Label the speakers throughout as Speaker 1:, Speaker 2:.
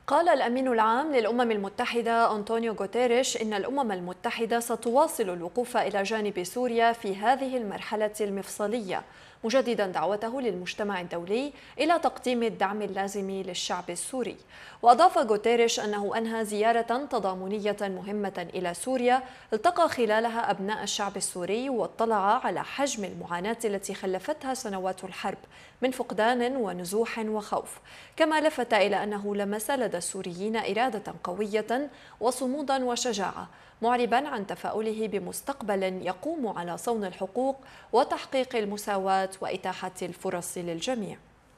Speaker 1: قال الأمين العام للأمم المتحدة أنطونيو غوتيريش إن الأمم المتحدة ستواصل الوقوف إلى جانب سوريا في هذه المرحلة المفصلية، مجددا دعوته للمجتمع الدولي إلى تقديم الدعم اللازم للشعب السوري. وأضاف غوتيريش أنه أنهى زيارة تضامنية مهمة إلى سوريا التقى خلالها أبناء الشعب السوري واطلع على حجم المعاناة التي خلفتها سنوات الحرب من فقدان ونزوح وخوف، كما لفت إلى أنه لمس لدى السوريين إرادة قوية وصمودا وشجاعة، معربا عن تفاؤله بمستقبل يقوم على صون الحقوق وتحقيق المساواة وإتاحة الفرص للجميع.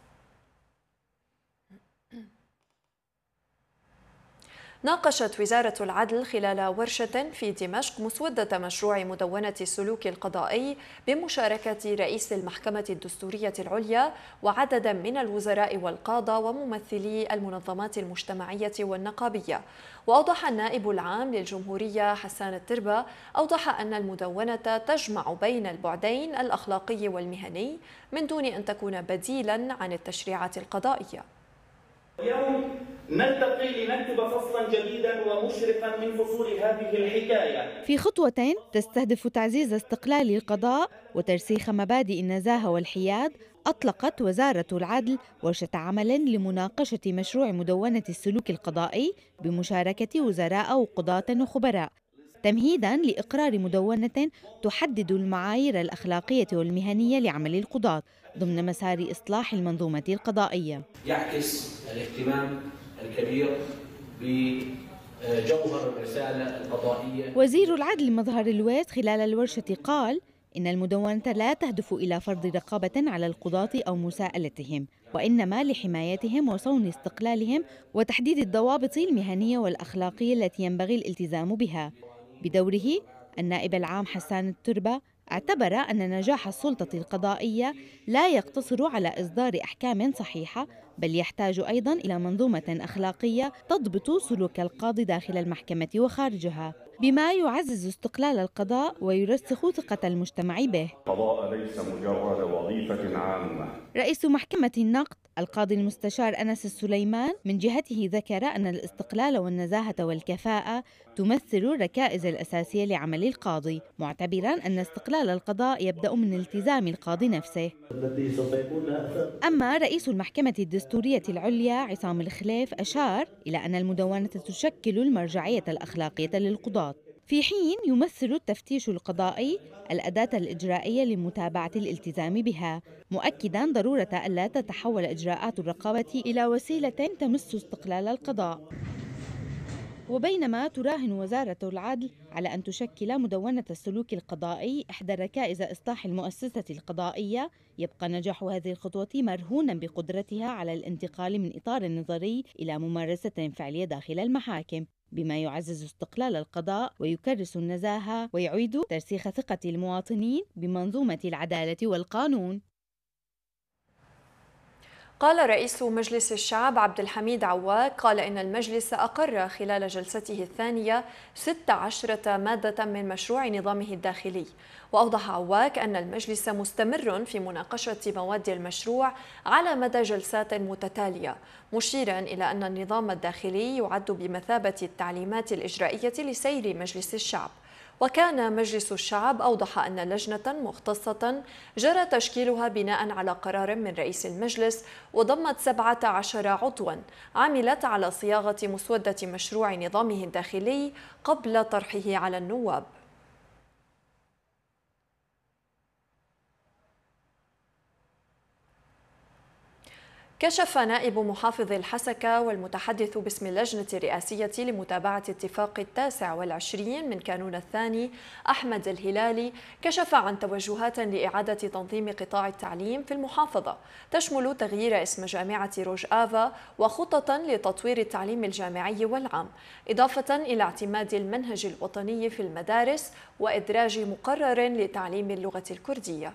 Speaker 1: ناقشت وزارة العدل خلال ورشة في دمشق مسودة مشروع مدونة السلوك القضائي بمشاركة رئيس المحكمة الدستورية العليا وعددا من الوزراء والقادة وممثلي المنظمات المجتمعية والنقابية. وأوضح النائب العام للجمهورية حسان التربة أن المدونة تجمع بين البعدين الأخلاقي والمهني من دون أن تكون بديلا عن التشريعات القضائية.
Speaker 2: اليوم نلتقي لنكتب فصلا جديدا ومشرقا من فصول هذه الحكاية
Speaker 3: في خطوة تستهدف تعزيز استقلال القضاء وترسيخ مبادئ النزاهة والحياد. أطلقت وزارة العدل ورشة عمل لمناقشة مشروع مدونة السلوك القضائي بمشاركة وزراء وقضاة وخبراء، تمهيداً لإقرار مدونة تحدد المعايير الأخلاقية والمهنية لعمل القضاة ضمن مسار إصلاح المنظومة القضائية.
Speaker 4: يعكس الاهتمام الكبير بجوهر الرسالة القضائية.
Speaker 3: وزير العدل مظهر الويس خلال الورشة قال إن المدونة لا تهدف إلى فرض رقابة على القضاة أو مساءلتهم، وإنما لحمايتهم وصون استقلالهم وتحديد الضوابط المهنية والأخلاقية التي ينبغي الالتزام بها. بدوره النائب العام حسان التربة اعتبر أن نجاح السلطة القضائية لا يقتصر على إصدار أحكام صحيحة، بل يحتاج أيضاً إلى منظومة أخلاقية تضبط سلوك القاضي داخل المحكمة وخارجها، بما يعزز استقلال القضاء ويرسخ ثقة المجتمع به.
Speaker 5: القضاء ليس مجرد وظيفة عامة.
Speaker 3: رئيس محكمة النقد القاضي المستشار أنس السليمان من جهته ذكر أن الاستقلال والنزاهة والكفاءة تمثل الركائز الأساسية لعمل القاضي، معتبراً أن استقلال القضاء يبدأ من التزام القاضي نفسه. أما رئيس المحكمة الدستورية العليا عصام الخليف أشار إلى أن المدونة تشكل المرجعية الأخلاقية للقضاة، في حين يمثل التفتيش القضائي الأداة الإجرائية لمتابعة الالتزام بها، مؤكداً ضرورة ألا تتحول إجراءات الرقابة إلى وسيلة تمس استقلال القضاء. وبينما تراهن وزارة العدل على أن تشكل مدونة السلوك القضائي إحدى ركائز إصلاح المؤسسة القضائية، يبقى نجاح هذه الخطوة مرهونا بقدرتها على الانتقال من إطار نظري إلى ممارسة فعلية داخل المحاكم، بما يعزز استقلال القضاء ويكرس النزاهة ويعيد ترسيخ ثقة المواطنين بمنظومة العدالة والقانون.
Speaker 1: قال رئيس مجلس الشعب عبد الحميد عواق إن المجلس أقر خلال جلسته الثانية 16 مادة من مشروع نظامه الداخلي. وأوضح عواق أن المجلس مستمر في مناقشة مواد المشروع على مدى جلسات متتالية، مشيرا إلى أن النظام الداخلي يعد بمثابة التعليمات الإجرائية لسير مجلس الشعب. وكان مجلس الشعب أوضح أن لجنة مختصة جرى تشكيلها بناء على قرار من رئيس المجلس وضمت 17 عضوا عملت على صياغة مسودة مشروع نظامه الداخلي قبل طرحه على النواب. كشف نائب محافظ الحسكة والمتحدث باسم اللجنة الرئاسية لمتابعة اتفاق 29 من كانون الثاني أحمد الهلالي كشف عن توجهات لإعادة تنظيم قطاع التعليم في المحافظة تشمل تغيير اسم جامعة روج آفا وخطة لتطوير التعليم الجامعي والعام، إضافة إلى اعتماد المنهج الوطني في المدارس وإدراج مقرر لتعليم اللغة الكردية.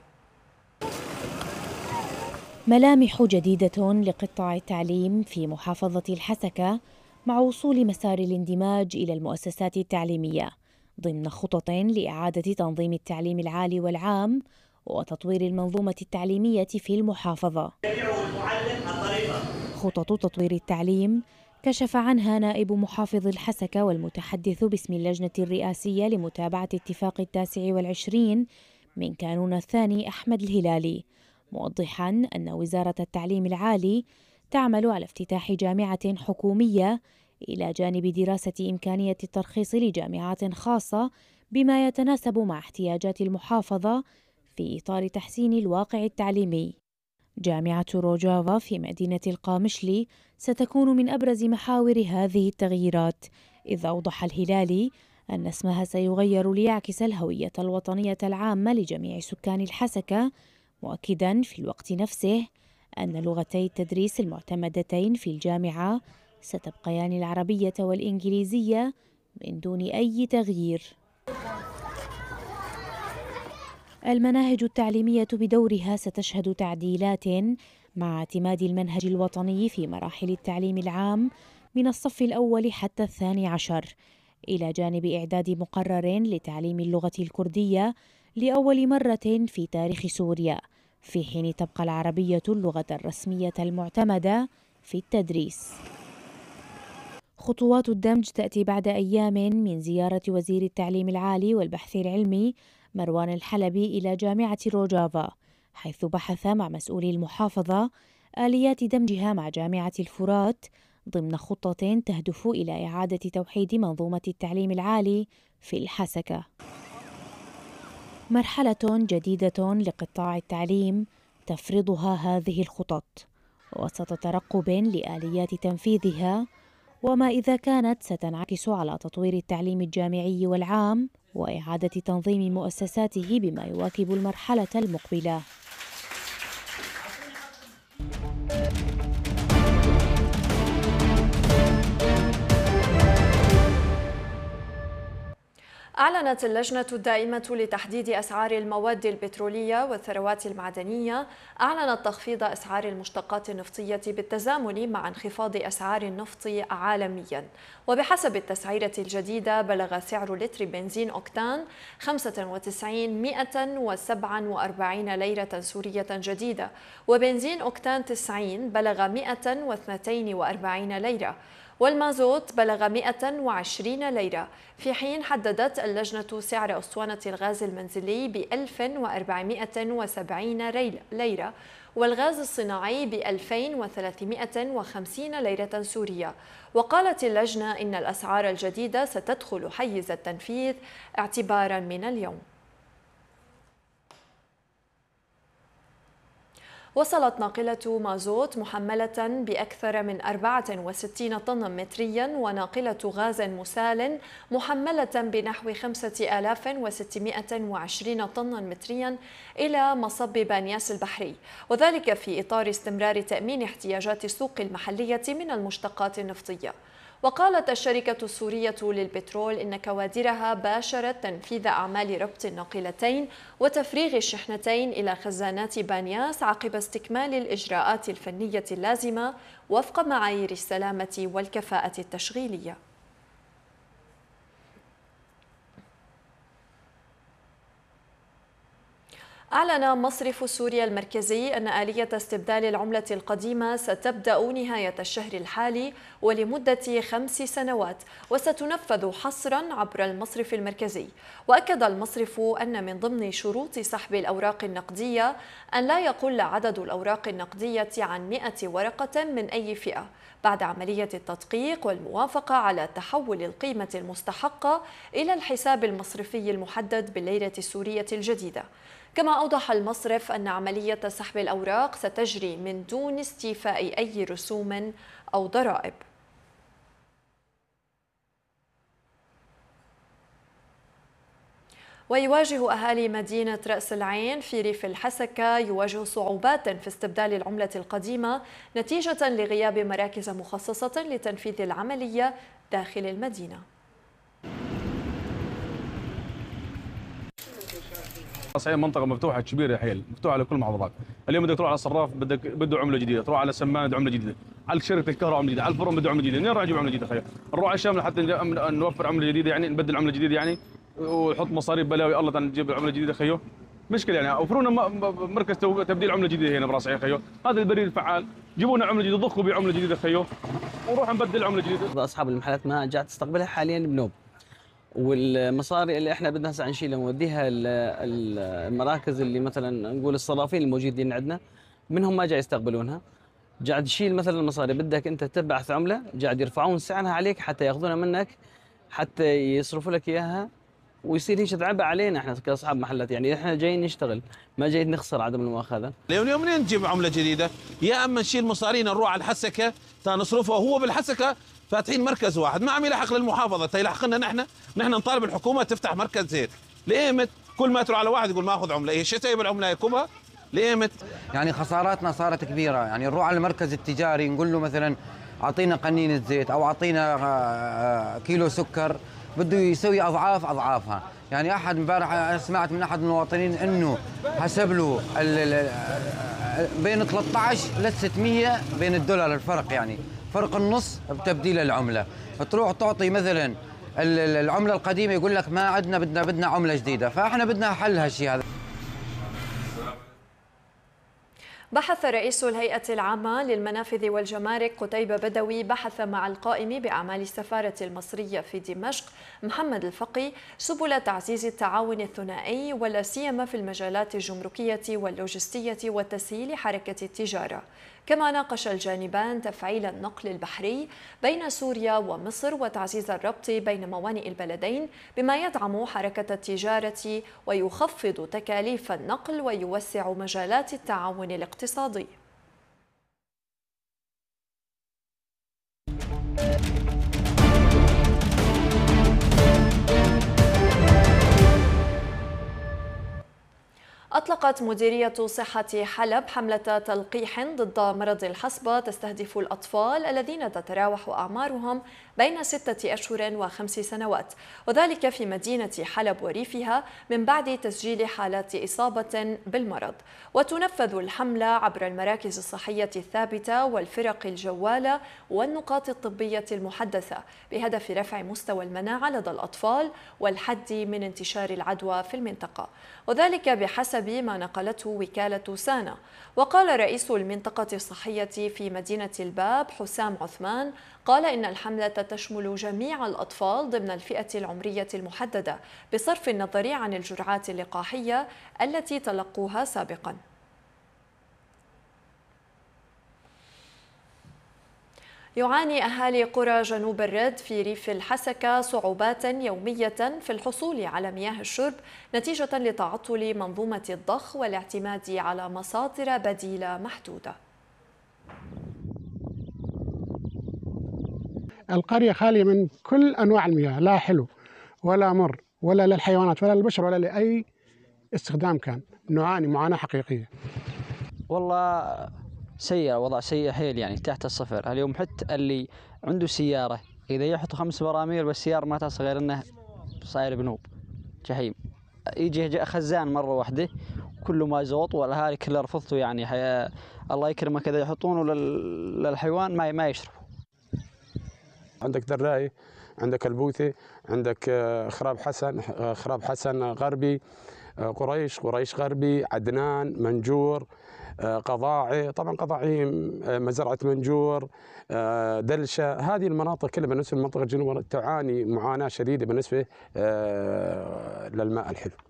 Speaker 3: ملامح جديدة لقطاع التعليم في محافظة الحسكة مع وصول مسار الاندماج إلى المؤسسات التعليمية ضمن خطط لإعادة تنظيم التعليم العالي والعام وتطوير المنظومة التعليمية في المحافظة. خطط تطوير التعليم كشف عنها نائب محافظ الحسكة والمتحدث باسم اللجنة الرئاسية لمتابعة اتفاق 29 من كانون الثاني أحمد الهلالي، موضحاً أن وزارة التعليم العالي تعمل على افتتاح جامعة حكومية إلى جانب دراسة إمكانية الترخيص لجامعات خاصة بما يتناسب مع احتياجات المحافظة في إطار تحسين الواقع التعليمي. جامعة روجافا في مدينة القامشلي ستكون من أبرز محاور هذه التغييرات، إذ أوضح الهلالي أن اسمها سيغير ليعكس الهوية الوطنية العامة لجميع سكان الحسكة، مؤكداً في الوقت نفسه أن لغتي التدريس المعتمدتين في الجامعة ستبقيان العربية والإنجليزية من دون أي تغيير. المناهج التعليمية بدورها ستشهد تعديلات مع اعتماد المنهج الوطني في مراحل التعليم العام من الصف الأول حتى 12، إلى جانب إعداد مقرر لتعليم اللغة الكردية لأول مرة في تاريخ سوريا، في حين تبقى العربية اللغة الرسمية المعتمدة في التدريس. خطوات الدمج تأتي بعد أيام من زيارة وزير التعليم العالي والبحث العلمي مروان الحلبي إلى جامعة روجافا، حيث بحث مع مسؤولي المحافظة آليات دمجها مع جامعة الفرات ضمن خطة تهدف إلى إعادة توحيد منظومة التعليم العالي في الحسكة. مرحلة جديدة لقطاع التعليم تفرضها هذه الخطط وسط ترقب لآليات تنفيذها، وما إذا كانت ستنعكس على تطوير التعليم الجامعي والعام وإعادة تنظيم مؤسساته بما يواكب المرحلة المقبلة.
Speaker 1: أعلنت اللجنة الدائمة لتحديد أسعار المواد البترولية والثروات المعدنية تخفيض أسعار المشتقات النفطية بالتزامن مع انخفاض أسعار النفط عالمياً. وبحسب التسعيرة الجديدة بلغ سعر لتر بنزين أوكتان 95,147 ليرة سورية جديدة، وبنزين أوكتان 90 بلغ 142 ليرة، والمازوت بلغ 120 ليرة، في حين حددت اللجنة سعر أسطوانة الغاز المنزلي ب 1470 ليرة، والغاز الصناعي ب 2350 ليرة سورية. وقالت اللجنة إن الأسعار الجديدة ستدخل حيز التنفيذ اعتباراً من اليوم. وصلت ناقلة مازوت محملة بأكثر من 64 طنا متريا وناقلة غاز مسال محملة بنحو 5620 طنا متريا إلى مصب بانياس البحري، وذلك في إطار استمرار تأمين احتياجات السوق المحلية من المشتقات النفطية. وقالت الشركة السورية للبترول إن كوادرها باشرت تنفيذ أعمال ربط الناقلتين وتفريغ الشحنتين إلى خزانات بانياس عقب استكمال الإجراءات الفنية اللازمة وفق معايير السلامة والكفاءة التشغيلية. أعلن مصرف سوريا المركزي أن آلية استبدال العملة القديمة ستبدأ نهاية الشهر الحالي ولمدة 5 سنوات، وستنفذ حصرا عبر المصرف المركزي. وأكد المصرف أن من ضمن شروط سحب الأوراق النقدية أن لا يقل عدد الأوراق النقدية عن 100 ورقة من أي فئة، بعد عملية التدقيق والموافقة على تحول القيمة المستحقة إلى الحساب المصرفي المحدد بالليرة السورية الجديدة. كما أوضح المصرف أن عملية سحب الأوراق ستجري من دون استيفاء أي رسوم أو ضرائب. ويواجه أهالي مدينة رأس العين في ريف الحسكة يواجه صعوبات في استبدال العملة القديمة نتيجة لغياب مراكز مخصصة لتنفيذ العملية داخل المدينة.
Speaker 6: رأس العين منطقة مفتوحة كبيرة حيل، مفتوحة على كل المحافظات. اليوم بدك تروح على الصراف بده عملة جديدة، تروح على سمان بده عملة جديدة، على شركة الكهرباء عملة جديدة، على الفرن بده عملة جديدة، منين راح نجيب عملة جديدة خير؟ نروح على الشام لحتى نوفر عملة جديدة، يعني نبدل عملة جديدة يعني ونحط مصاريف بلاوي الله نجيب عملة جديدة خيو. مشكلة يعني اوفرونا مركز تبديل عملة جديدة هنا براس العين خيو، هذا البريد الفعال جيبوا لنا عمله جديده، ضخوا بعمله جديده خيو، ونروح نبدل عمله جديده.
Speaker 7: اصحاب المحلات ما قاعد تستقبلها حاليا بنوب، والمصاري اللي احنا بدنا هسه نشيلها ونوديها المراكز اللي مثلا نقول الصرافين الموجودين عندنا منهم ما جاي يستقبلونها. قاعد تشيل مثلا المصاري، بدك انت تبعث عمله قاعد يرفعون سعرها عليك حتى ياخذونها منك، حتى يصرفوا لك اياها، ويصير هيك عبء علينا احنا كاصحاب محلات. يعني احنا جايين نشتغل، ما جايين نخسر عدم المؤاخذه.
Speaker 8: اليوم منين نجيب عمله جديده؟ يا اما نشيل مصارينا نروح على الحسكه نصرفها، وهو بالحسكه فاتحين مركز واحد ما عم يلحق للمحافظه، تيلحق لنا نحن نطالب الحكومه تفتح مركز زيت. لإيمت كل ما تروح على واحد يقول ما اخذ عمله، ايه شتى بالعمله يكبها؟ لإيمت؟
Speaker 9: يعني خساراتنا صارت كبيره، يعني نروح على المركز التجاري نقول له مثلا اعطينا قنينه زيت او اعطينا كيلو سكر، بده يسوي اضعافها. يعني احد امبارح سمعت من احد المواطنين انه حسب له بين 13 ل 600 بين الدولار الفرق، يعني فرق النص بتبديل العمله. فتروح تعطي مثلا العمله القديمه يقول لك ما عندنا، بدنا عمله جديده، فاحنا بدنا حل هالشيء هذا.
Speaker 1: بحث رئيس الهيئة العامة للمنافذ والجمارك قتيبة بدوي مع القائم بأعمال السفارة المصرية في دمشق محمد الفقي سبل تعزيز التعاون الثنائي ولا سيما في المجالات الجمركية واللوجستية وتسهيل حركة التجارة. كما ناقش الجانبان تفعيل النقل البحري بين سوريا ومصر وتعزيز الربط بين موانئ البلدين بما يدعم حركة التجارة ويخفض تكاليف النقل ويوسع مجالات التعاون الاقتصادي. أطلقت مديرية صحة حلب حملة تلقيح ضد مرض الحصبة تستهدف الأطفال الذين تتراوح أعمارهم بين 6 أشهر و5 سنوات، وذلك في مدينة حلب وريفها من بعد تسجيل حالات إصابة بالمرض. وتنفذ الحملة عبر المراكز الصحية الثابتة والفرق الجوالة والنقاط الطبية المحدثة بهدف رفع مستوى المناعة لدى الأطفال والحد من انتشار العدوى في المنطقة، وذلك بحسب ما نقلته وكالة سانا. وقال رئيس المنطقة الصحية في مدينة الباب حسام عثمان قال إن الحملة تشمل جميع الأطفال ضمن الفئة العمرية المحددة بصرف النظر عن الجرعات اللقاحية التي تلقوها سابقاً. يعاني أهالي قرى جنوب الرد في ريف الحسكة صعوبات يومية في الحصول على مياه الشرب نتيجة لتعطل منظومة الضخ والاعتماد على مصادر بديلة محدودة.
Speaker 10: القرية خالية من كل أنواع المياه، لا حلو ولا مر ولا للحيوانات ولا للبشر ولا لأي استخدام كان. نعاني معاناة حقيقية.
Speaker 11: والله سيئة، وضع سيء حيل، يعني تحت الصفر. اليوم حتى اللي عنده سيارة إذا يحط 5 براميل بالسيارة ما تصل غير إنه صاير بنوب جحيم. يجي خزان مرة واحدة كله ما زوط، والأهالي كلها رفضته. يعني الله يكرمك إذا يحطونه للحيوان ما يشربوا.
Speaker 12: عندك دراي، عندك البوثي، عندك خراب حسن غربي، قريش غربي، عدنان، منجور، قضاعي. طبعا قضاعي مزرعة منجور، دلشة. هذه المناطق كلها بالنسبة للمنطقة الجنوبية تعاني معاناة شديدة بالنسبة للماء الحلو.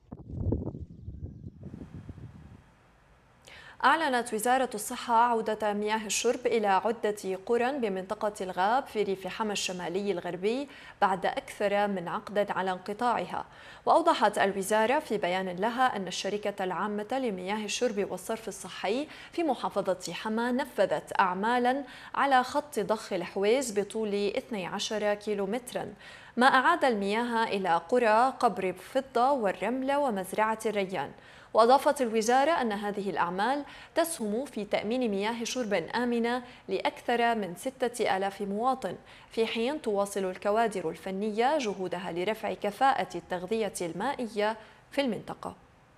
Speaker 1: أعلنت وزارة الصحة عودة مياه الشرب إلى عدة قرى بمنطقة الغاب في ريف حما الشمالي الغربي بعد أكثر من عقد على انقطاعها. وأوضحت الوزارة في بيان لها أن الشركة العامة لمياه الشرب والصرف الصحي في محافظة حما نفذت أعمالا على خط ضخ الحويز بطول 12 كيلومترا، ما أعاد المياه إلى قرى قبر فضة والرملة ومزرعة الريان. وأضافت الوزارة أن هذه الأعمال تسهم في تأمين مياه شرب آمنة لأكثر من 6000 مواطن، في حين تواصل الكوادر الفنية جهودها لرفع كفاءة التغذية المائية في المنطقة.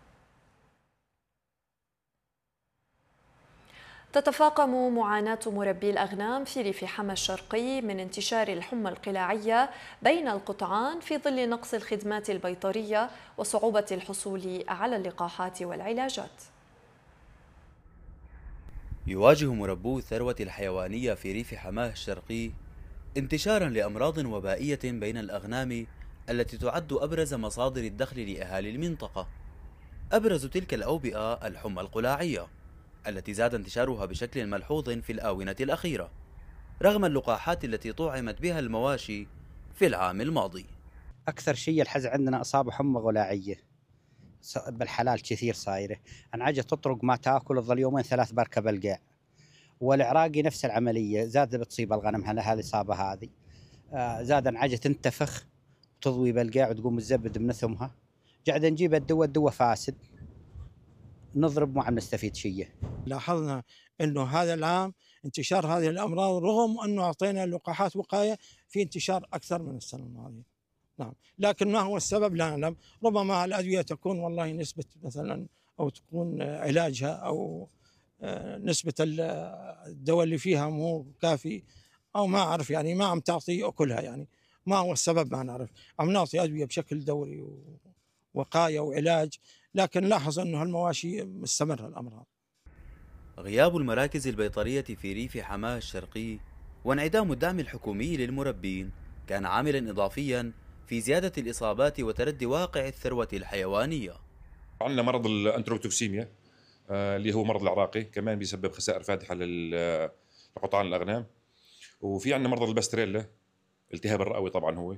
Speaker 1: تتفاقم معاناة مربي الأغنام في ريف حما الشرقي من انتشار الحمى القلاعية بين القطعان في ظل نقص الخدمات البيطرية وصعوبة الحصول على اللقاحات والعلاجات.
Speaker 13: يواجه مربو الثروة الحيوانية في ريف حماه الشرقي انتشارا لأمراض وبائية بين الأغنام التي تعد أبرز مصادر الدخل لأهالي المنطقة. أبرز تلك الأوبئة الحمى القلاعية التي زاد انتشارها بشكل ملحوظ في الآونة الأخيرة رغم اللقاحات التي طعمت بها المواشي في العام الماضي.
Speaker 14: أكثر شيء الحز عندنا أصابة حمى غلاعية بالحلال كثير صايرة، انعجة تطرق ما تاكل تظل يومين 3 بركة بالقاع. والعراقي نفس العملية، زاد بتصيب الغنم هذه الإصابة هذه، زاد انعجة تنتفخ وتضوي بالقاع وتقوم تزبد من ثمها. قاعد نجيب الدواء فاسد، نضرب ما عم نستفيد شيء.
Speaker 15: لاحظنا انه هذا العام انتشار هذه الامراض رغم انه اعطينا لقاحات وقايه في انتشار اكثر من السنه الماضيه. نعم، لكن ما هو السبب لا نعلم، ربما الادويه تكون والله نسبه مثلا او تكون علاجها او نسبه الدواء اللي فيها مو كافي او ما اعرف، يعني ما عم تعطي اكلها، يعني ما هو السبب ما نعرف. عم نعطي ادويه بشكل دوري وقايه وعلاج، لكن لاحظ انه المواشي مستمره الامراض.
Speaker 13: غياب المراكز البيطرية في ريف حماه الشرقي وانعدام الدعم الحكومي للمربين كان عاملا إضافيا في زيادة الإصابات وتردي واقع الثروة الحيوانية.
Speaker 16: عندنا مرض الأنتروتوكسيميا اللي هو مرض العراقي، كمان بيسبب خسائر فادحة لقطعان الأغنام. وفي عندنا مرض الباستريلا، التهاب الرئوي طبعا هو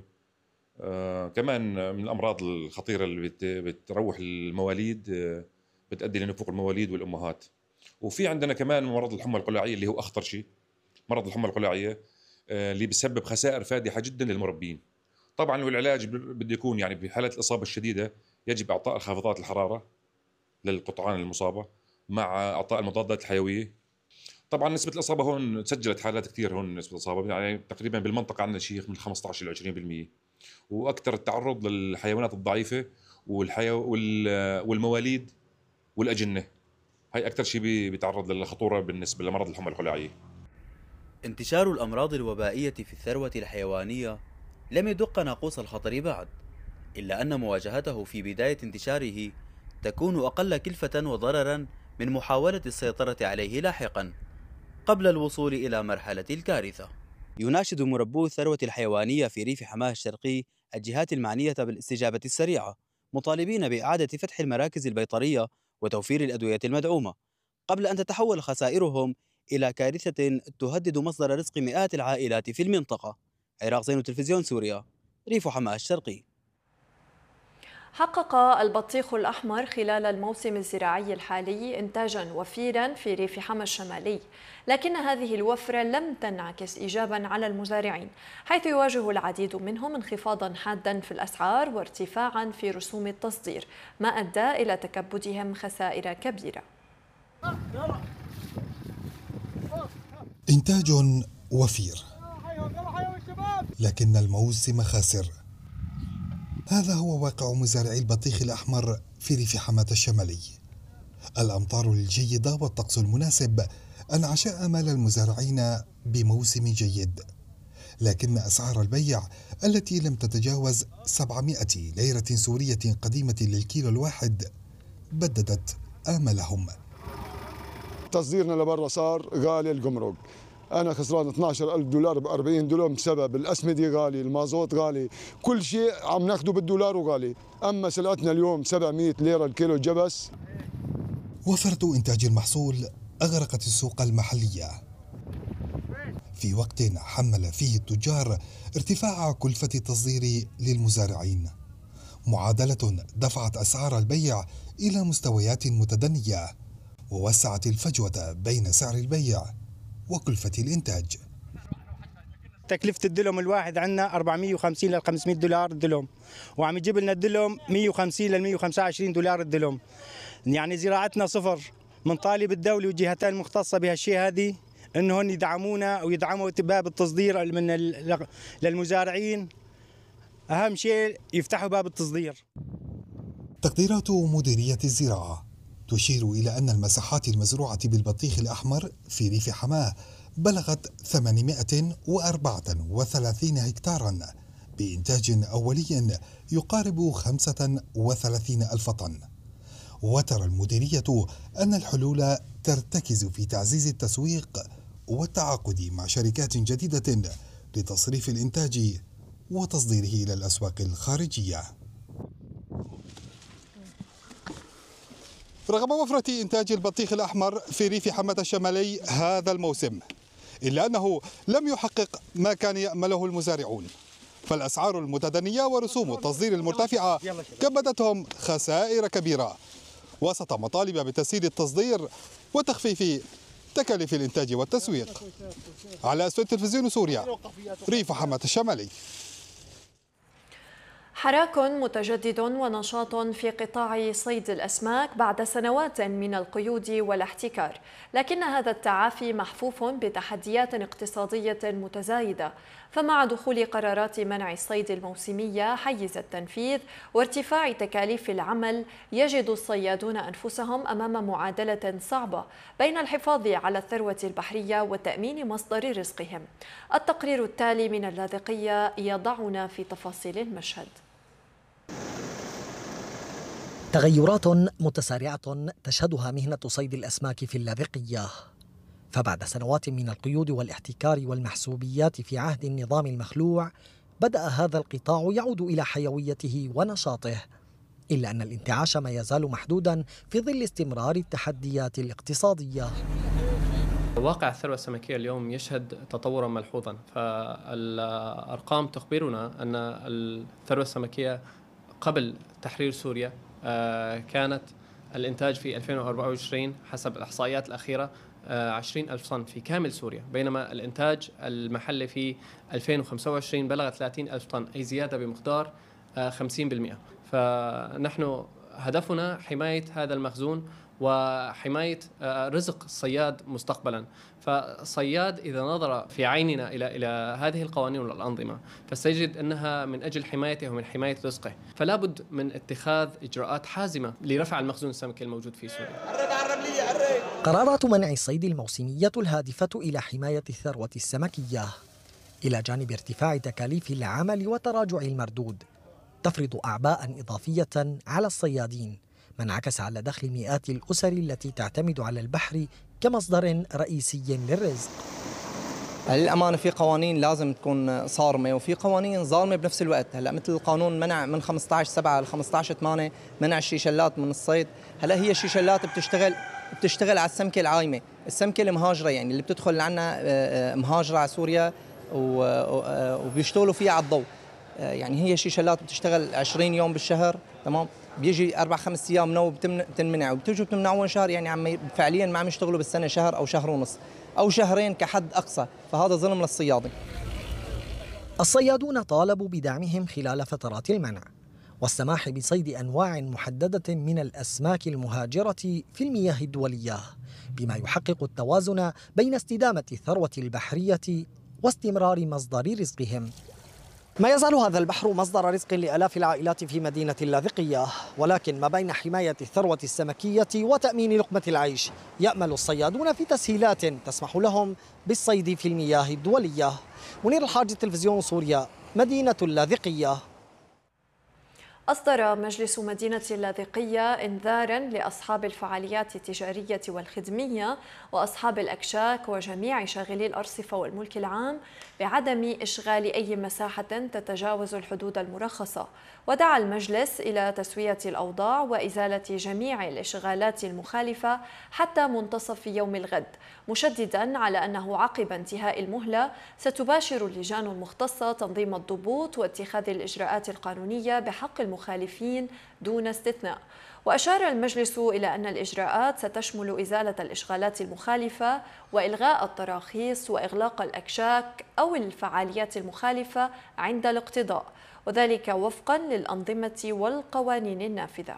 Speaker 16: كمان من الأمراض الخطيرة اللي بتروح المواليد، بتؤدي لنفوق المواليد والأمهات. وفي عندنا كمان مرض الحمى القلاعية اللي هو أخطر شيء، مرض الحمى القلاعية اللي بيسبب خسائر فادحة جدا للمربين. طبعا والعلاج بده يكون يعني بحالة الإصابة الشديدة يجب إعطاء خافضات الحرارة للقطعان المصابة مع إعطاء المضادات الحيوية. طبعا نسبة الإصابة هون سجلت حالات كثير، هون نسبة الإصابة يعني تقريبا بالمنطقة عندنا شيء من 15 إلى 20%. وأكثر التعرض للحيوانات الضعيفة والمواليد والأجنة، هاي أكثر شيء بيتعرض للخطورة بالنسبة لمرض الحمى القلاعية.
Speaker 13: انتشار الأمراض الوبائية في الثروة الحيوانية لم يدق ناقوس الخطر بعد، إلا أن مواجهته في بداية انتشاره تكون أقل كلفة وضررا من محاولة السيطرة عليه لاحقا قبل الوصول إلى مرحلة الكارثة. يناشد مربو الثروة الحيوانية في ريف حماه الشرقي الجهات المعنية بالاستجابة السريعة، مطالبين بإعادة فتح المراكز البيطرية وتوفير الأدوية المدعومة قبل أن تتحول خسائرهم إلى كارثة تهدد مصدر رزق مئات العائلات في المنطقة. عراق زين تلفزيون سوريا، ريف حماه الشرقي.
Speaker 1: حقق البطيخ الأحمر خلال الموسم الزراعي الحالي إنتاجاً وفيراً في ريف حماه الشمالي، لكن هذه الوفرة لم تنعكس إيجاباً على المزارعين، حيث يواجه العديد منهم انخفاضاً حاداً في الأسعار وارتفاعاً في رسوم التصدير، ما أدى إلى تكبدهم خسائر كبيرة.
Speaker 17: إنتاج وفير لكن الموسم خاسر، هذا هو واقع مزارعي البطيخ الأحمر في ريف حماه الشمالي. الأمطار الجيدة والطقس المناسب أنعش آمال المزارعين بموسم جيد، لكن أسعار البيع التي لم تتجاوز 700 ليرة سورية قديمة للكيلو الواحد بددت آمالهم.
Speaker 18: تصديرنا لبرا صار غالي، الجمرك أنا خسران $12,000 ب$40 بسبب الأسمدة غالي، المازوت غالي، كل شيء عم ناخده بالدولار وغالي. أما سلعتنا اليوم 700 ليرة الكيلو جبس.
Speaker 17: وفرة إنتاج المحصول أغرقت السوق المحلية في وقت حمل فيه التجار ارتفاع كلفة التصدير للمزارعين، معادلة دفعت أسعار البيع إلى مستويات متدنية ووسعت الفجوة بين سعر البيع وكلفة الإنتاج.
Speaker 15: تكلفة الدلم الواحد عندنا $450 ل $500 الدلم، وعم يجيب لنا الدلم $150 ل $125 الدلم. يعني زراعتنا صفر. من طالب الدولة والجهتين المختصة بهالشيء هذه انهم يدعمونا ويدعموا باب التصدير للمزارعين، اهم شيء يفتحوا باب التصدير.
Speaker 17: تقديرات مديرية الزراعة تشير إلى أن المساحات المزروعة بالبطيخ الأحمر في ريف حماه بلغت 834 هكتاراً بإنتاج أولي يقارب 35,000 طن، وترى المديرية أن الحلول ترتكز في تعزيز التسويق والتعاقد مع شركات جديدة لتصريف الإنتاج وتصديره إلى الأسواق الخارجية. رغم وفرة إنتاج البطيخ الأحمر في ريف حماة الشمالي هذا الموسم، إلا أنه لم يحقق ما كان يأمله المزارعون، فالأسعار المتدنية ورسوم التصدير المرتفعة كبدتهم خسائر كبيرة، وسط مطالب بتسهيل التصدير وتخفيف تكاليف الإنتاج والتسويق. على أسود تلفزيون سوريا، ريف حماة الشمالي.
Speaker 1: حراك متجدد ونشاط في قطاع صيد الأسماك بعد سنوات من القيود والاحتكار، لكن هذا التعافي محفوف بتحديات اقتصادية متزايدة، فمع دخول قرارات منع الصيد الموسمية حيز التنفيذ وارتفاع تكاليف العمل، يجد الصيادون أنفسهم أمام معادلة صعبة بين الحفاظ على الثروة البحرية وتأمين مصدر رزقهم. التقرير التالي من اللاذقية يضعنا في تفاصيل المشهد.
Speaker 19: تغيرات متسارعة تشهدها مهنة صيد الأسماك في اللاذقية، فبعد سنوات من القيود والاحتكار والمحسوبيات في عهد النظام المخلوع، بدأ هذا القطاع يعود إلى حيويته ونشاطه، إلا أن الانتعاش ما يزال محدودا في ظل استمرار التحديات الاقتصادية.
Speaker 20: واقع الثروة السمكية اليوم يشهد تطورا ملحوظا، فالأرقام تخبرنا أن الثروة السمكية قبل تحرير سوريا كانت الإنتاج في 2024 حسب الإحصائيات الأخيرة 20,000 طن في كامل سوريا، بينما الإنتاج المحلي في 2025 بلغ 30,000 طن، أي زيادة بمقدار 50%. فنحن هدفنا حماية هذا المخزون وحماية رزق الصياد مستقبلا. فالصياد إذا نظر في عيننا إلى هذه القوانين والأنظمة فسيجد أنها من أجل حمايته ومن حماية رزقه، فلا بد من اتخاذ إجراءات حازمة لرفع المخزون السمكي الموجود في سوريا.
Speaker 19: قرارات منع الصيد الموسمية الهادفة إلى حماية الثروة السمكية إلى جانب ارتفاع تكاليف العمل وتراجع المردود تفرض أعباء إضافية على الصيادين، ما انعكس على دخل مئات الأسر التي تعتمد على البحر كمصدر رئيسي للرزق.
Speaker 21: للأمانة في قوانين لازم تكون صارمة وفي قوانين ظالمة بنفس الوقت. هلا مثل القانون منع من 15/7 ل 15/8 منع الشيشلات من الصيد. هلا هي الشيشلات بتشتغل على السمكة العايمة، السمكة المهاجرة، يعني اللي بتدخل عنا مهاجرة على سوريا وبيشتغلوا فيها على الضوء. يعني هي شيشلات بتشتغل 20 يوم بالشهر، تمام، بيجي 4-5 أيام نو بتنمنع، وبتجوا بتمنعون شهر، يعني فعليا ما عم يشتغلوا بالسنة شهر أو شهر ونص أو شهرين كحد أقصى، فهذا ظلم للصيادين.
Speaker 19: الصيادون طالبوا بدعمهم خلال فترات المنع والسماح بصيد أنواع محددة من الأسماك المهاجرة في المياه الدولية، بما يحقق التوازن بين استدامة الثروة البحرية واستمرار مصدر رزقهم. ما يزال هذا البحر مصدر رزق لآلاف العائلات في مدينة اللاذقية، ولكن ما بين حماية الثروة السمكية وتأمين لقمة العيش يأمل الصيادون في تسهيلات تسمح لهم بالصيد في المياه الدولية. منير الحاج، تلفزيون سوريا، مدينة اللاذقية.
Speaker 1: أصدر مجلس مدينة اللاذقية إنذاراً لأصحاب الفعاليات التجارية والخدمية وأصحاب الأكشاك وجميع شاغلي الأرصفة والملك العام بعدم إشغال أي مساحة تتجاوز الحدود المرخصة، ودعا المجلس إلى تسوية الأوضاع وإزالة جميع الإشغالات المخالفة حتى منتصف يوم الغد، مشدداً على أنه عقب انتهاء المهلة ستباشر اللجان المختصة تنظيم الضبوط واتخاذ الإجراءات القانونية بحق المخالفين دون استثناء. وأشار المجلس إلى أن الإجراءات ستشمل إزالة الإشغالات المخالفة وإلغاء التراخيص وإغلاق الأكشاك أو الفعاليات المخالفة عند الاقتضاء، وذلك وفقا للأنظمة والقوانين النافذة.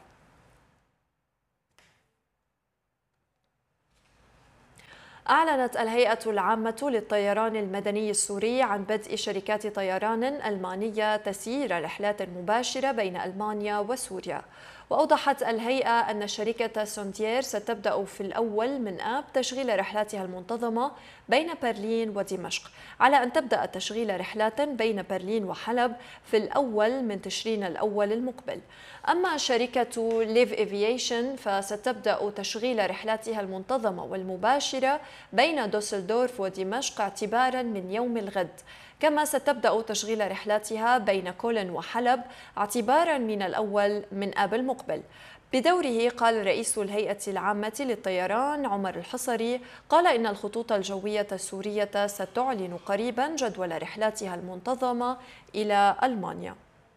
Speaker 1: أعلنت الهيئة العامة للطيران المدني السوري عن بدء شركات طيران ألمانية تسيير رحلات مباشرة بين ألمانيا وسوريا، وأوضحت الهيئة أن شركة سونتيير ستبدأ في الأول من آب تشغيل رحلاتها المنتظمة بين برلين ودمشق، على أن تبدأ تشغيل رحلات بين برلين وحلب في الأول من تشرين الأول المقبل. أما شركة ليف إيفييشن فستبدأ تشغيل رحلاتها المنتظمة والمباشرة بين دوسلدورف ودمشق اعتبارا من يوم الغد، كما ستبدأ تشغيل رحلاتها بين كولن وحلب اعتبارا من الأول من آب المقبل. بدوره قال رئيس الهيئة العامة للطيران عمر الحصري قال إن الخطوط الجوية السورية ستعلن قريبا جدول رحلاتها المنتظمة إلى ألمانيا.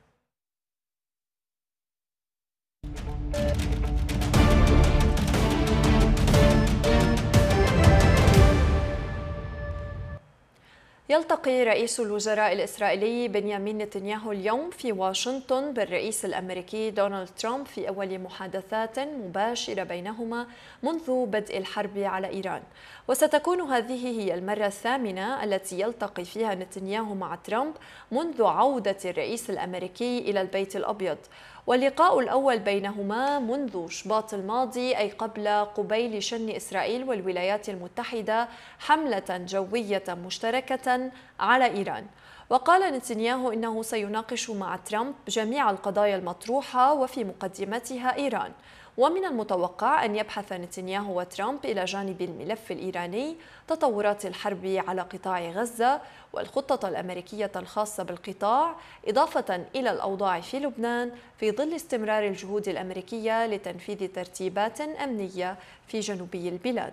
Speaker 1: يلتقي رئيس الوزراء الإسرائيلي بنيامين نتنياهو اليوم في واشنطن بالرئيس الأمريكي دونالد ترامب في أول محادثات مباشرة بينهما منذ بدء الحرب على إيران، وستكون هذه هي المرة الثامنة التي يلتقي فيها نتنياهو مع ترامب منذ عودة الرئيس الأمريكي إلى البيت الأبيض، واللقاء الأول بينهما منذ شباط الماضي أي قبيل شن إسرائيل والولايات المتحدة حملة جوية مشتركة على إيران. وقال نتنياهو إنه سيناقش مع ترامب جميع القضايا المطروحة وفي مقدمتها إيران، ومن المتوقع أن يبحث نتنياهو وترامب إلى جانب الملف الإيراني تطورات الحرب على قطاع غزة والخطة الأمريكية الخاصة بالقطاع، إضافة إلى الأوضاع في لبنان في ظل استمرار الجهود الأمريكية لتنفيذ ترتيبات أمنية في جنوبي البلاد.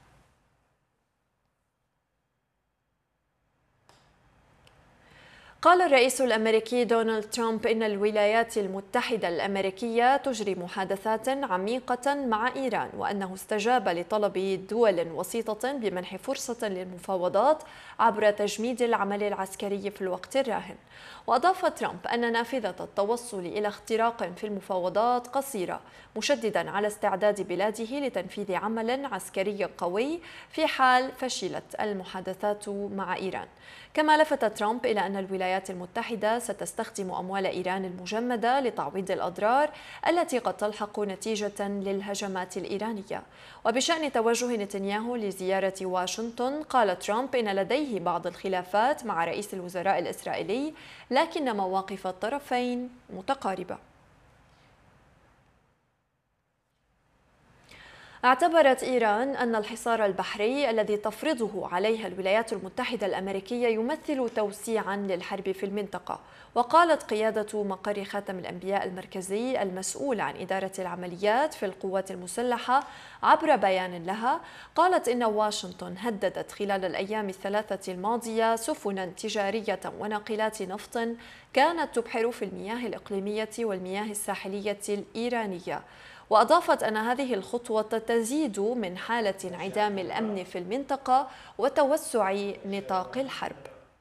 Speaker 1: قال الرئيس الأمريكي دونالد ترامب إن الولايات المتحدة الأمريكية تجري محادثات عميقة مع إيران، وأنه استجاب لطلب دول وسيطة بمنح فرصة للمفاوضات عبر تجميد العمل العسكري في الوقت الراهن. وأضاف ترامب أن نافذة التوصل إلى اختراق في المفاوضات قصيرة، مشددا على استعداد بلاده لتنفيذ عمل عسكري قوي في حال فشلت المحادثات مع إيران. كما لفت ترامب إلى أن الولايات المتحدة ستستخدم أموال إيران المجمدة لتعويض الأضرار التي قد تلحق نتيجة للهجمات الإيرانية. وبشأن توجه نتنياهو لزيارة واشنطن قال ترامب إن لديه بعض الخلافات مع رئيس الوزراء الإسرائيلي، لكن مواقف الطرفين متقاربة. اعتبرت إيران أن الحصار البحري الذي تفرضه عليها الولايات المتحدة الأمريكية يمثل توسيعا للحرب في المنطقة. وقالت قيادة مقر خاتم الأنبياء المركزي المسؤول عن إدارة العمليات في القوات المسلحة عبر بيان لها، قالت إن واشنطن هددت خلال الأيام الثلاثة الماضية سفنا تجارية وناقلات نفط كانت تبحر في المياه الإقليمية والمياه الساحلية الإيرانية. وأضافت أن هذه الخطوة تزيد من حالة انعدام الأمن في المنطقة وتوسع نطاق الحرب.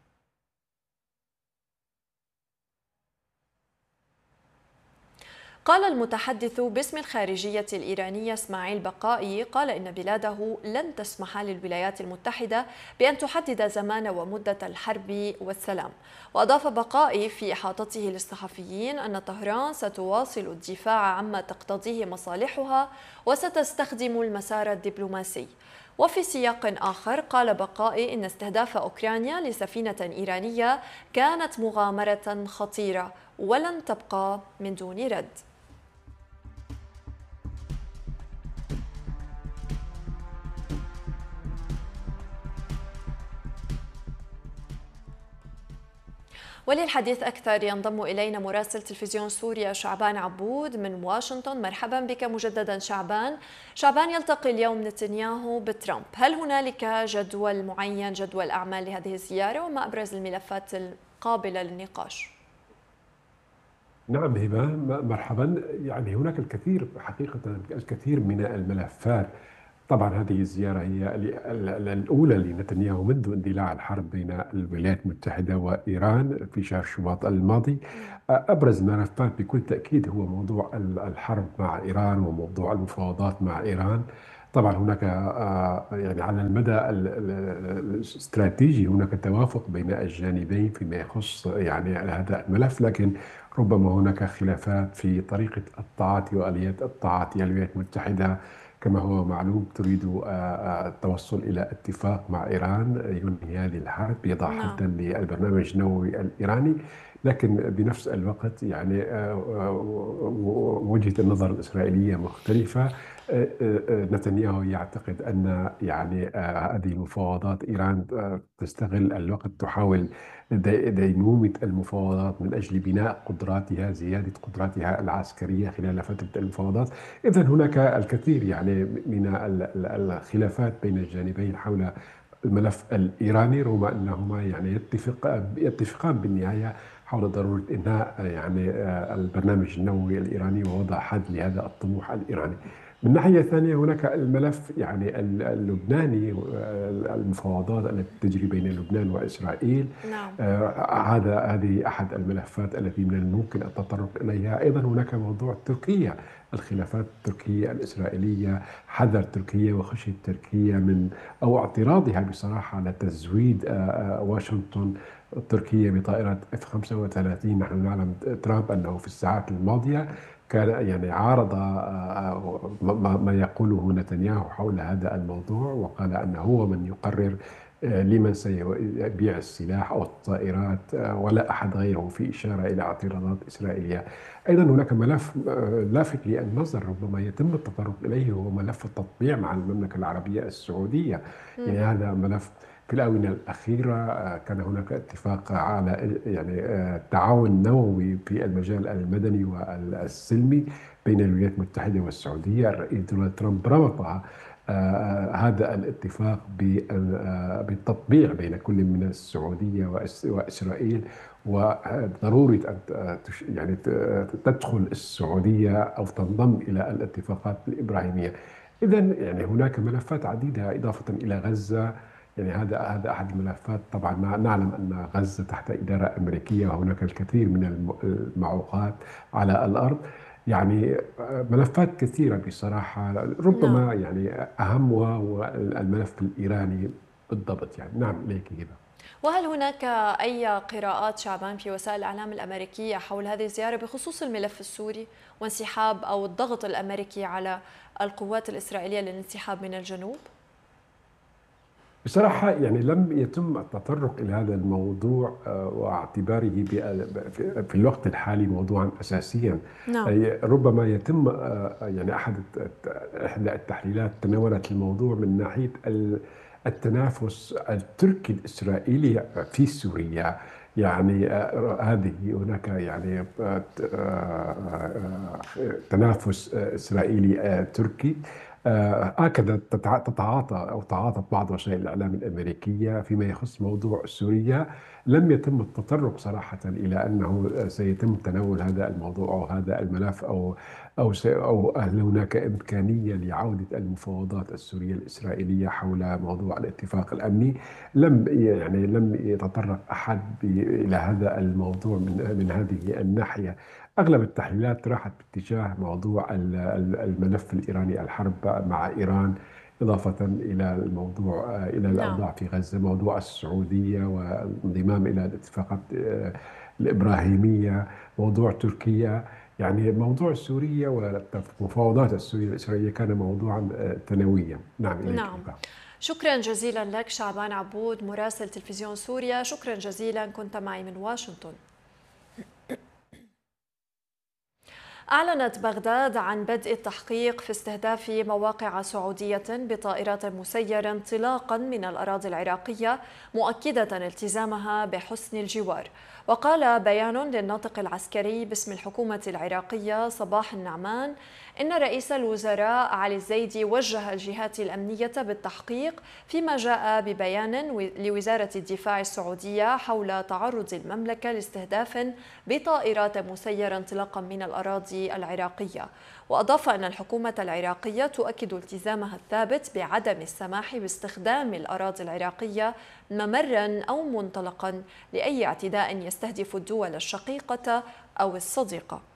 Speaker 1: قال المتحدث باسم الخارجية الإيرانية إسماعيل بقائي قال إن بلاده لن تسمح للولايات المتحدة بأن تحدد زمان ومدة الحرب والسلام. وأضاف بقائي في إحاطته للصحفيين أن طهران ستواصل الدفاع عما تقتضيه مصالحها وستستخدم المسار الدبلوماسي. وفي سياق آخر قال بقائي إن استهداف أوكرانيا لسفينة إيرانية كانت مغامرة خطيرة ولن تبقى من دون رد. وللحديث أكثر ينضم إلينا مراسل تلفزيون سوريا شعبان عبود من واشنطن. مرحبا بك مجددا شعبان. يلتقي اليوم نتنياهو بترامب، هل هنالك جدول معين، جدول أعمال لهذه الزيارة، وما أبرز الملفات القابلة للنقاش؟
Speaker 2: نعم هبة، مرحبا. يعني هناك الكثير حقيقة، الكثير من الملفات. طبعا هذه الزيارة هي الأولى لنتنياهو منذ اندلاع الحرب بين الولايات المتحدة وإيران في شهر شباط الماضي. أبرز ملفات بكل تأكيد هو موضوع الحرب مع إيران وموضوع المفاوضات مع إيران. طبعا هناك يعني على المدى الاستراتيجي هناك توافق بين الجانبين فيما يخص يعني هذا الملف، لكن ربما هناك خلافات في طريقة التعاطي وآليات التعاطي. الولايات المتحدة كما هو معلوم تريد التوصل إلى اتفاق مع إيران ينهي هذه الحرب، يضع حدا للبرنامج النووي الإيراني، لكن بنفس الوقت يعني وجهة النظر الإسرائيلية مختلفة. نتنياهو يعتقد أن يعني هذه المفاوضات إيران تستغل الوقت، تحاول ديمومة المفاوضات من أجل بناء قدراتها، زيادة قدراتها العسكرية خلال فترة المفاوضات. إذن هناك الكثير يعني من الخلافات بين الجانبين حول الملف الإيراني، رغم أنهما يعني يتفقان بالنهاية حول ضرورة إنهاء يعني البرنامج النووي الإيراني ووضع حد لهذا الطموح الإيراني. من الناحية الثانية هناك الملف يعني اللبناني، المفاوضات التي تجري بين لبنان وإسرائيل.
Speaker 1: نعم.
Speaker 2: هذه أحد الملفات التي من الممكن التطرق إليها. أيضا هناك موضوع تركيا، الخلافات التركية الإسرائيلية، حذر تركيا وخشية تركيا من أو اعتراضها بصراحة على تزويد واشنطن تركيا بطائرات F-35. نحن نعلم ترامب أنه في الساعات الماضية كان يعني عارض ما يقوله نتنياهو حول هذا الموضوع، وقال أنه هو من يقرر لمن سيبيع السلاح أو الطائرات ولا أحد غيره، في إشارة إلى اعتراضات إسرائيلية. أيضا هناك ملف لافت للنظر ربما يتم التطرق إليه، هو ملف التطبيع مع المملكة العربية السعودية. يعني هذا ملف في الآونة الأخيرة كان هناك اتفاق على يعني تعاون نووي في المجال المدني والسلمي بين الولايات المتحدة والسعودية. الرئيس دونالد ترامب ربط هذا الاتفاق بالتطبيع بين كل من السعودية وإسرائيل، وضرورة أن يعني تدخل السعودية أو تنضم إلى الاتفاقات الإبراهيمية. إذن يعني هناك ملفات عديدة إضافة إلى غزة. يعني هذا أحد الملفات. طبعا نعلم أن غزة تحت إدارة أمريكية وهناك الكثير من المعوقات على الأرض. يعني ملفات كثيرة بصراحة، ربما يعني أهمها هو الملف الإيراني بالضبط. يعني نعم، إليك هبة.
Speaker 1: وهل هناك أي قراءات شعبان في وسائل الإعلام الأمريكية حول هذه الزيارة بخصوص الملف السوري وانسحاب أو الضغط الأمريكي على القوات الإسرائيلية للانسحاب من الجنوب؟
Speaker 2: بصراحة يعني لم يتم التطرق إلى هذا الموضوع واعتباره في الوقت الحالي موضوعا أساسيا.
Speaker 1: نعم.
Speaker 2: ربما يتم يعني إحدى التحليلات تناولت الموضوع من ناحية التنافس التركي الإسرائيلي في سوريا. يعني هذه هناك يعني تنافس إسرائيلي تركي. هكذا تتعاطى أو تعاطت بعض وسائل الإعلام الأمريكية فيما يخص موضوع سوريا. لم يتم التطرق صراحة إلى أنه سيتم تناول هذا الموضوع أو هذا الملف أو هل هناك إمكانية لعودة المفاوضات السورية الإسرائيلية حول موضوع الاتفاق الأمني. لم يتطرق أحد إلى هذا الموضوع من هذه الناحية. أغلب التحليلات راحت باتجاه موضوع الملف الإيراني، الحرب مع إيران، إضافة إلى الموضوع إلى الأوضاع في غزة، موضوع السعودية والانضمام إلى الاتفاقات الإبراهيمية، موضوع تركيا. يعني موضوع سوريا والمفاوضات السورية الإسرائيلية كان موضوعا ثانويا. نعم.
Speaker 1: نعم. شكرا جزيلا لك شعبان عبود مراسل تلفزيون سوريا، شكرا جزيلا، كنت معي من واشنطن. أعلنت بغداد عن بدء التحقيق في استهداف مواقع سعودية بطائرات مسيرة انطلاقا من الأراضي العراقية، مؤكدة التزامها بحسن الجوار. وقال بيان للناطق العسكري باسم الحكومة العراقية صباح النعمان إن رئيس الوزراء علي الزيدي وجه الجهات الأمنية بالتحقيق فيما جاء ببيان لوزارة الدفاع السعودية حول تعرض المملكة لاستهداف بطائرات مسيرة انطلاقا من الأراضي العراقية. وأضاف أن الحكومة العراقية تؤكد التزامها الثابت بعدم السماح باستخدام الأراضي العراقية ممرا أو منطلقا لأي اعتداء يستهدف الدول الشقيقة أو الصديقة.